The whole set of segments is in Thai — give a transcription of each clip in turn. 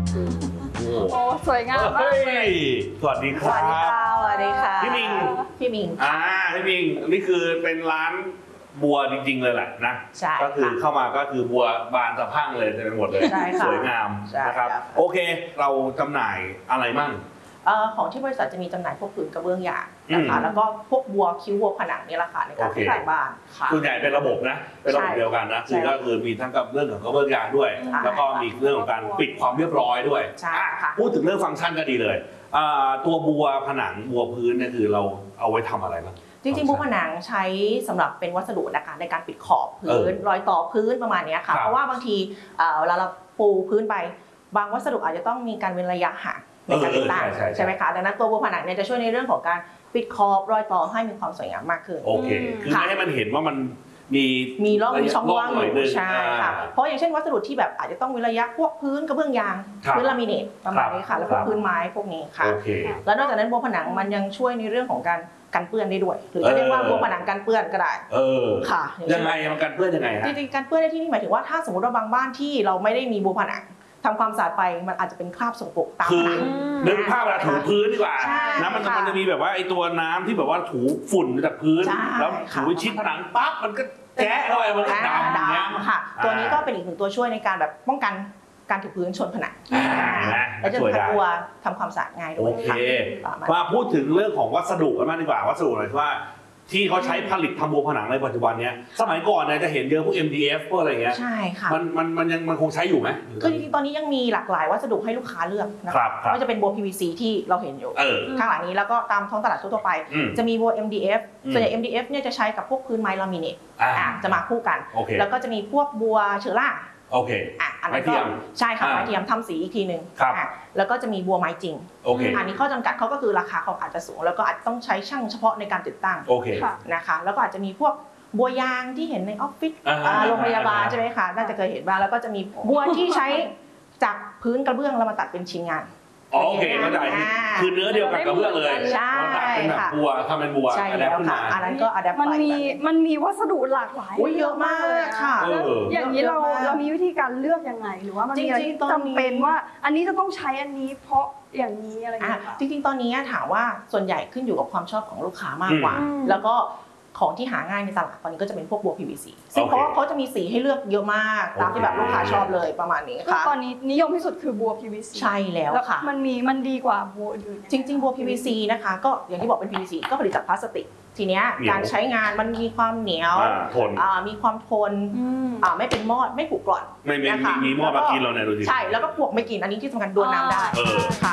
โอ้สวยงามมากเลยสวัสดีครับสวัสดีค่ะพี่มิงพี่มิงนี่คือเป็นร้านบัวจริงๆเลยแหละนะก็คือเข้ามาก็คือบัวบานสะพั่งเลยเต็มไปหมดเลยสวยงามนะครับโอเคเราจำหน่ายอะไรบ้างของที่บริษัทจะมีจำหน่ายพวกผืนกระเบื้องยางนะคะแล้วก็พวกบัวคิ้วบัวผนังนี่แหละค่ะในการขายบ้านค่ะส่วนใหญ่เป็นระบบนะเป็นระบบเดียวกันนะคือก็คือมีทั้งกับเรื่องของกระเบื้องยางด้วยแล้วก็มีเรื่องของการปิดความเรียบร้อยด้วยพูดถึงเรื่องฟังก์ชันก็ดีเลยตัวบัวผนังบัวพื้นเนี่ยคือเราเอาไว้ทำอะไรบ้างจริงๆบัวผนังใช้สำหรับเป็นวัสดุนะคะในการปิดขอบพื้นรอยต่อพื้นประมาณนี้ค่ะเพราะว่าบางทีเวลาเราปูพื้นไปบางวัสดุอาจจะต้องมีการเว้นระยะห่างในการติดตั้งใช่ไหมคะดังนั้นตัวบัวผนังเนี่ยจะช่วยในเรื่องของการปิดขอบรอยต่อให้มีความสวยงามมากขึ้นโอเคคือไม่ให้มันเห็นว่ามันมีร่องมีช่องว่างอยู่ใช่ค่ะเพราะอย่างเช่นวัสดุที่แบบอาจจะต้องเว้นระยะพวกพื้นกระเบื้องยางพื้นลามิเนตประมาณนี้ค่ะแล้วก็พื้นไม้พวกนี้ค่ะแล้วนอกจากนั้นบัวผนังมันยังช่วยในเรื่องของการกันเปื้อนได้ด้วยหรือจะเรียกว่าบัวผนังกันเปื้อนก็ได้ค่ะยังไงมันกันเปื้อนยังไงฮะจริงๆกันเปื้อนในที่นี้หมายถึงว่าถ้าสมมติว่าบางบ้านที่เราไม่ได้มีบัวผนังทำความสะอาดไปมันอาจจะเป็นคราบสกปรกตามผนังนึกภาพเวลาถูพื้นดีกว่านะมันจะมีแบบว่าไอ้ตัวน้ำที่แบบว่าถูฝุ่นจากพื้นแล้วถูชิดผนังปั๊บมันก็แจ๊ะเข้าไปมันก็ดำค่ะตัวนี้ก็เป็นอีกหนึ่งตัวช่วยในการแบบป้องกันการถูพื้นชนผนังแล้วจะทำตัวทำความสะอาดง่ายด้วยค่ะมาพูดถึงเรื่องของวัสดุกันบ้างดีกว่าวัสดุอะไรว่าที่เขาใช้ผลิตทำบัวผนังในปัจจุบันนี้สมัยก่อนเนี่ยจะเห็นเยอะพวก MDF พวกอะไรเงี้ยใช่ค่ะมันคงใช้อยู่ไหมคือจริงๆตอนนี้ยังมีหลากหลายวัสดุให้ลูกค้าเลือกนะคะไม่ว่าจะเป็นบัว PVC ที่เราเห็นอยู่ข้างหลังนี้แล้วก็ตามท้องตลาดทั่วไปจะมีบัว MDF ส่วนใหญ่ MDF เนี่ยจะใช้กับพวกพื้นไม้ลามิเนตจะมาคู่กันแล้วก็จะมีพวกบัวเชอร่าโอเคไม้เทียมใช่ค่ะไม้เทียมทำสีอีกทีหนึ่งแล้วก็จะมีบัวไม้จริงอันนี้ข้อจำกัดเขาก็คือราคาเขาอาจจะสูงแล้วก็อาจต้องใช้ช่างเฉพาะในการติดตั้งนะคะแล้วก็อาจจะมีพวกบัวยางที่เห็นในออฟฟิศโรงพยาบาลใช่ไหมคะน่าจะเคยเห็นบ้างแล้วก็จะมีบัวที่ใช้จากพื้นกระเบื้องแล้วมาตัดเป็นชิ้นงานโอเคเข้าใจคือเนื้อเดียวกับกระเบื้องเลยใช่เป็นแบบบัวทำเป็นบัวใช่แล้วค่ะอันนั้นก็อะแดปมันมีวัสดุหลากหลายเยอะมากเลยค่ะอย่างนี้เรามีวิธีการเลือกยังไงหรือว่ามันมีอะไรจำเป็นว่าอันนี้จะต้องใช้อันนี้เพราะอย่างนี้อะไรอย่างเงี้ยจริงๆตอนนี้ถามว่าส่วนใหญ่ขึ้นอยู่กับความชอบของลูกค้ามากกว่าแล้วก็ของที่หาง่ายในตลาดตอนนี้ก็จะเป็นพวกบัว PVC ซึ่งเพราะว่าเขาจะมีสีให้เลือกเยอะมากตามที่แบบลูกค้าชอบเลยประมาณนี้ค่ะตอนนี้นิยมที่สุดคือบัว PVC ใช่แล้วค่ะมันดีกว่าบัวอื่นจริงๆบัว PVC นะคะก็อย่างที่บอกเป็น PVC ก็ผลิตจากพลาสติกทีเนี้ยการใช้งานมันมีความเหนียวมีความทนไม่เป็นมอดไม่ผุกร่อนไม่มีมอดมากินเราเนี่ยดูสิใช่แล้วก็พวกไม่กินอันนี้ที่สำคัญโดนน้ำได้ค่ะ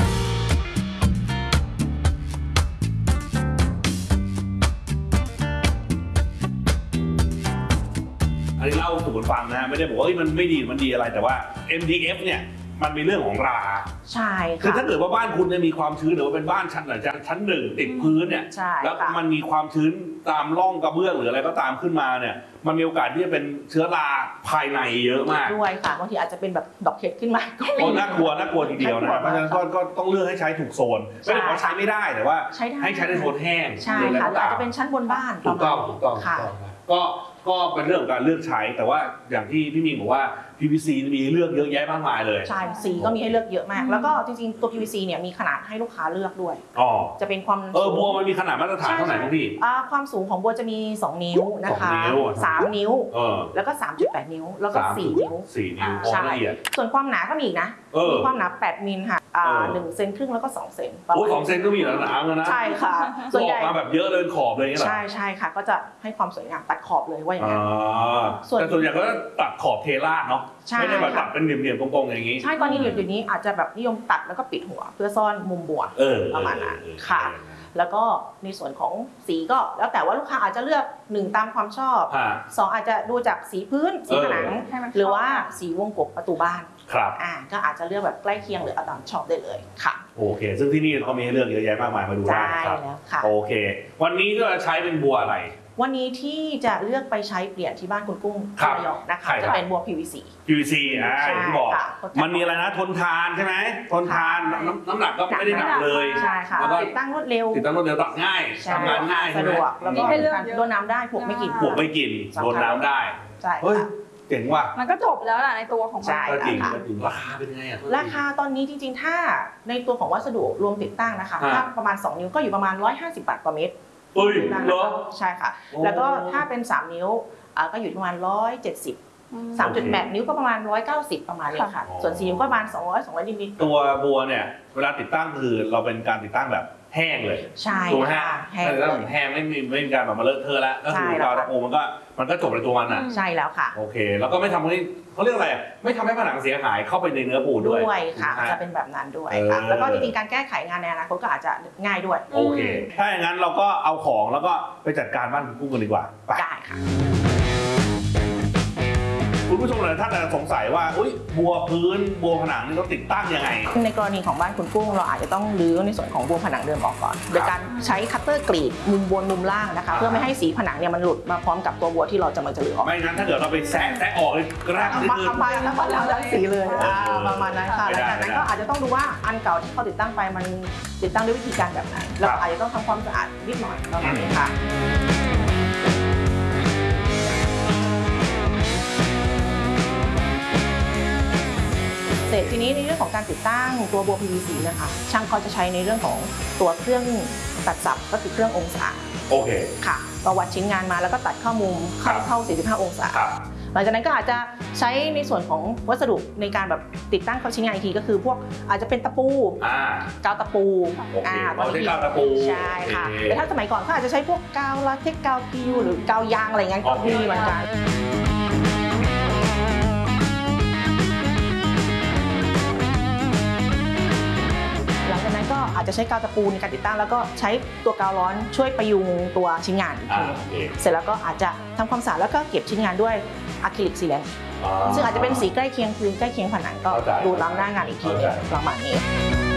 อันนี้เล่าสู่กันฟังนะไม่ได้บอกว่ามันไม่ดีมันดีอะไรแต่ว่า MDF เนี่ยมันมีเรื่องของราใช่ค่ะคือถ้าเกิดว่าบ้านคุณเนี่ยมีความชื้นหรือว่าเป็นบ้านชั้นหนึ่งติดพื้นเนี่ยแล้วมันมีความชื้นตามร่องกระเบื้องหรืออะไรก็ตามขึ้นมาเนี่ยมันมีโอกาสที่จะเป็นเชื้อราภายในเยอะมากด้วยค่ะบางทีอาจจะเป็นแบบดอกเห็ดขึ้นมาก็น่ากลัวทีเดียวนะเพราะฉะนั้นก็ต้องเลือกให้ใช้ถูกโซนไม่ได้ว่าใช้ไม่ได้แต่ว่าให้ใช้ในโซนแห้งใช่ค่ะอาจจะเป็นชั้นบนบ้านถูกต้องค่ะก็เป็นเรื่องของการเลือกใช้แต่ว่าอย่างที่พี่มิงบอกว่า PVC มีเลือกเยอะแยะมากมายเลยใช่สีก็มีให้เลือกเยอะมากแล้วก็จริงๆตัว PVC เนี่ยมีขนาดให้ลูกค้าเลือกด้วยจะเป็นความบัวมันมีขนาดมาตรฐานเท่าไหร่พี่ความสูงของบัวจะมี2นิ้วนะคะ3นิ้วแล้วก็ 3.8 นิ้วแล้วก็4นิ้วใช่ส่วนความหนาก็มีอีกนะมีความหนา8มิลค่ะ1 เซนครึ่งแล้วก็2 เซน 2 เซนก็มีหนาๆแล้วนะใช่ค่ะส่วนใหญ่มาแบบเยอะเลยขอบเลยใช่ค่ะก็จะให้ความสวยงามตัดขอบเลยว่าอย่างนั้นแต่ส่วนใหญ่ก็ตัดขอบเทราดเนาะไม่ได้แบบตัดเป็นเหลี่ยมๆกงๆอย่างนี้ใช่ตอนนี้เดี๋ยวนี้อาจจะแบบนิยมตัดแล้วก็ปิดหัวเพื่อซ่อนมุมบัวประมาณนั้นค่ะแล้วก็ในส่วนของสีก็แล้วแต่ว่าลูกค้าอาจจะเลือก1ตามความชอบ2อาจจะดูจากสีพื้นสีผนังหรือว่าสีวงกบประตูบ้านก็อาจจะเลือกแบบใกล้เคียงหรือเอาตามชอบได้เลยค่ะโอเคซึ่งที่นี่เขามีเรื่องเยอะแยะมากมายมาดูได้ครับโอเควันนี้ก็ใช้เป็นบัวอะไรวันนี้ที่จะเลือกไปใช้เปลี่ยนที่บ้านคุณกุ้งระยองนะคะจะเป็นบัว PVC อย่างที่บอกมันมีอะไรนะทนทานใช่ไหมทนทานน้ำหนักก็ไม่ได้หนักเลยใช่ค่ะติดตั้งรวดเร็วตัดง่ายทำงานง่ายสะดวกแล้วก็โดนน้ำได้พวกไม่กินโดนน้ำได้ใช่เฮ้ยเจ๋งว่ะมันก็จบแล้วแหละในตัวของมันใช่ก็จริงค่ะก็จริงราคาเป็นไงอ่ะราคาตอนนี้จริงๆ ถ้าในตัวของวัสดุรวมติดตั้งนะคะฮะถ้าประมาณ 2 นิ้วก็อยู่ประมาณ 150 บาทต่อเมตรเอ้ยเหรอใช่ค่ะโอ้แล้วก็ถ้าเป็น 3 นิ้วก็อยู่ประมาณ 170 3.8 นิ้วก็ประมาณ 190 ประมาณนี้ค่ะ ส่วน 4 นิ้วก็ประมาณ 200 นิดๆตัวบัวเนี่ยเวลาติดตั้งคือเราเป็นการติดตั้งแบบแห้งเลยใช่ถูกไหมฮะค่ะแห้งแต่เลถ้าย แห้งไม่มีการแบบมาเลอะเทอะแล้วก็คือกาวตะปูมันก็จบในตัวมันอ่ะใช่แล้วค่ะโอเค แล้วก็ไม่ทำให้เขาเรียกอะไรอ่ะไม่ทำให้ผนังเสียหายเข้าไปในเนื้อปูนด้วยด้วยค่ะถูกไหมจะเป็นแบบนั้นด้วยค่ะ แล้วก็จริงๆ การแก้ไขงานในอนาคตก็อาจจะง่ายด้วยโอเค ถ้าอย่างนั้นเราก็เอาของแล้วก็ไปจัดการบ้านคุณกุ้งกันดีกว่าไปได้ค่ะคุณผู้ชมหลายท่านอาจจะสงสัยว่าอุ๊ยบัวพื้นบัวผนังนี่ต้องติดตั้งยังไงในกรณีของบ้านคุณกุ้งเราอาจจะต้องรื้อในส่วนของบัวผนังเดิมออกก่อน โดยการใช้คัตเตอร์กรีดมุมบนมุมล่างนะคะ เพื่อไม่ให้สีผนังเนี่ยมันหลุดมาพร้อมกับตัวบัวที่เราจะมารื้อออกไม่งั้นถ้าเกิดเราไปแซะออกเลยกระด้างเอาไปแล้วก็แล้วสีเลยประมาณนั้นค่ะหลังจากนั้นก็อาจจะต้องดูว่าอันเก่าที่เขาติดตั้งไปมันติดตั้งด้วยวิธีการแบบไหนเราอาจจะต้องทำความสะอาดนิดหน่อยประมาณนี้ค่ะเสร็จทีนี้ในเรื่องของการติดตั้งตัวบัว PVC นะคะช่างเขาจะใช้ในเรื่องของตัวเครื่องตัดสับก็คือเครื่ององศาโอเคค่ะเราวัดชิ้นงานมาแล้วก็ตัดเข้ามุมเข้า 45 องศาครับหลังจากนั้นก็อาจจะใช้ในส่วนของวัสดุในการแบบติดตั้งเข้าชิ้นงานอีกทีก็คือพวกอาจจะเป็นตะปูกาวตะปูโอเคเราใช้กาวตะปูใช่ค่ะแต่ถ้าสมัยก่อนเขาอาจจะใช้พวกกาวลาเทคกาวพิวหรือกาวยางอะไรเงี้ยก็มีเหมือนกันหลังจากนั้นก็อาจจะใช้กาวตะปูในการติดตั้งแล้วก็ใช้ตัวกาวร้อนช่วยประยุงตัวชิ้นงานอีกที เสร็จแล้วก็อาจจะทำความสะอาดแล้วก็เก็บชิ้นงานด้วยอะคริลิกซีแลนต์ซึ่งอาจจะเป็นสีใกล้เคียงพื้นใกล้เคียงผนังก็ดูล้างหน้างานอีกทีนึงประมาณนี้